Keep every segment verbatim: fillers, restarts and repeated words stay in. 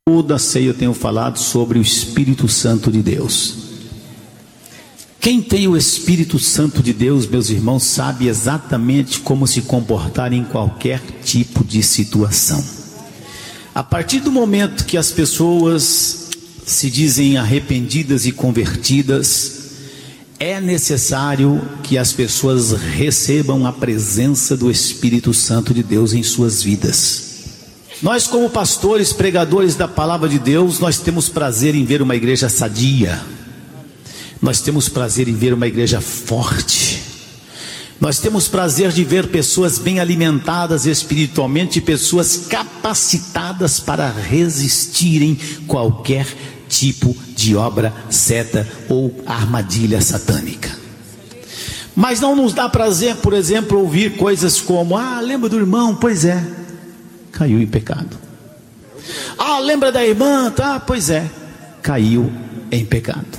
Toda ceia eu tenho falado sobre o Espírito Santo de Deus. Quem tem o Espírito Santo de Deus, meus irmãos, sabe exatamente como se comportar em qualquer tipo de situação. A partir do momento que as pessoas se dizem arrependidas e convertidas, é necessário que as pessoas recebam a presença do Espírito Santo de Deus em suas vidas. Nós, como pastores, pregadores da palavra de Deus, nós temos prazer em ver uma igreja sadia. Nós temos prazer em ver uma igreja forte. Nós temos prazer de ver pessoas bem alimentadas espiritualmente, pessoas capacitadas para resistirem qualquer tipo de obra, seta ou armadilha satânica. Mas não nos dá prazer, por exemplo, ouvir coisas como: ah, lembra do irmão? Pois é, caiu em pecado. Ah, lembra da irmã? Tá, pois é, caiu em pecado.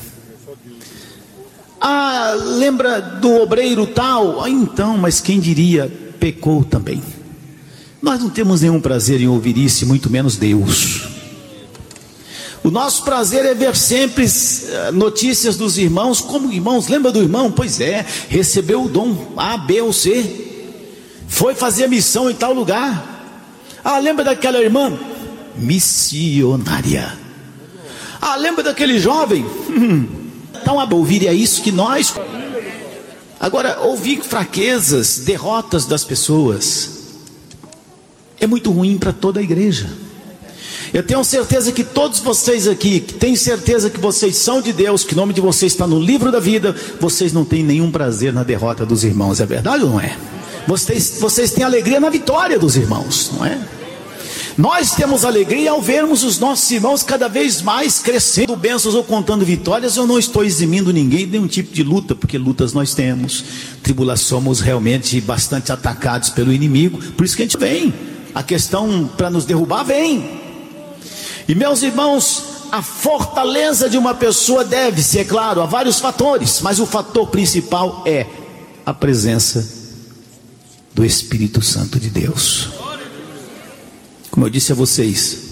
Ah, lembra do obreiro tal? Ah, então, mas quem diria, pecou também. Nós não temos nenhum prazer em ouvir isso, e muito menos Deus. O nosso prazer é ver sempre notícias dos irmãos, como irmãos, lembra do irmão? Pois é, recebeu o dom A, B ou C, foi fazer a missão em tal lugar. Ah, lembra daquela irmã? Missionária. Ah, lembra daquele jovem? Hum, então, ouvir é isso que nós... Agora, ouvir fraquezas, derrotas das pessoas, é muito ruim para toda a igreja. Eu tenho certeza que todos vocês aqui, que têm certeza que vocês são de Deus, que o nome de vocês está no livro da vida, vocês não têm nenhum prazer na derrota dos irmãos, é verdade ou não é? Vocês, vocês têm alegria na vitória dos irmãos, não é? Nós temos alegria ao vermos os nossos irmãos cada vez mais crescendo, bênçãos ou contando vitórias. Eu não estou eximindo ninguém de nenhum tipo de luta, porque lutas nós temos, tribulações, somos realmente bastante atacados pelo inimigo, por isso que a gente vem, a questão para nos derrubar vem. E meus irmãos, a fortaleza de uma pessoa deve-se, é claro, a vários fatores, mas o fator principal é a presença do Espírito Santo de Deus. Como eu disse a vocês,